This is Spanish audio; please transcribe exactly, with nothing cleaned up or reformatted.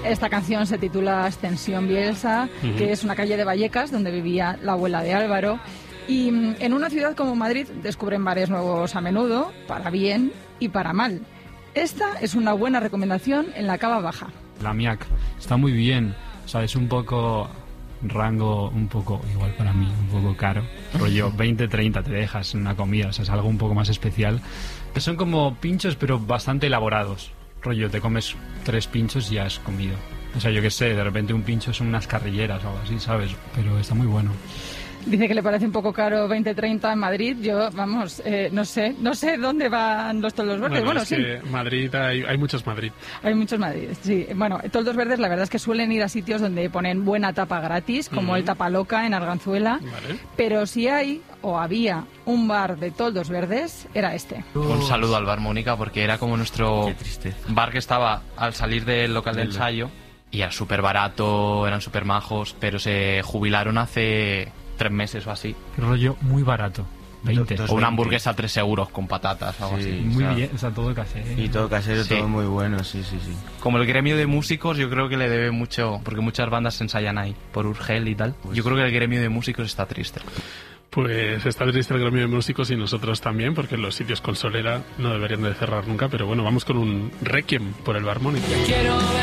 Esta canción se titula Ascensión Bielsa, uh-huh. que es una calle de Vallecas donde vivía la abuela de Álvaro. Y en una ciudad como Madrid descubren bares nuevos a menudo, para bien y para mal. Esta es una buena recomendación en la Cava Baja. La M I A C está muy bien, o sea, es un poco rango, un poco, igual para mí, un poco caro. Rollo veinte, treinta te dejas en una comida, o sea, es algo un poco más especial. Son como pinchos, pero bastante elaborados. Rollo, te comes tres pinchos y ya has comido. O sea, yo qué sé, de repente un pincho son unas carrilleras o algo así, ¿sabes? Pero está muy bueno. Dice que le parece un poco caro veinte treinta en Madrid. Yo, vamos, eh, no sé, no sé dónde van los toldos verdes. Bueno, bueno es sí. que Madrid, hay, hay muchos Madrid. Hay muchos Madrid, sí. Bueno, toldos verdes la verdad es que suelen ir a sitios donde ponen buena tapa gratis, como uh-huh. el Tapa Loca en Arganzuela. Vale. Pero si hay o había un bar de toldos verdes, era este. Un saludo al Bar Mónica, porque era como nuestro bar que estaba al salir del local de ensayo. Y era súper barato, eran súper majos, pero se jubilaron hace tres meses o así. Qué rollo muy barato. veinte. O una hamburguesa a tres euros con patatas o algo sí, así. Muy o sea, bien, o sea, todo casero. Y todo casero, sí. todo muy bueno, sí, sí, sí. Como el gremio de músicos, yo creo que le debe mucho, porque muchas bandas se ensayan ahí, por Urgel y tal. Pues yo creo que el gremio de músicos está triste. Pues está triste el gremio de músicos y nosotros también, porque los sitios con solera no deberían de cerrar nunca, pero bueno, vamos con un requiem por el Bar Mónica. Quiero ver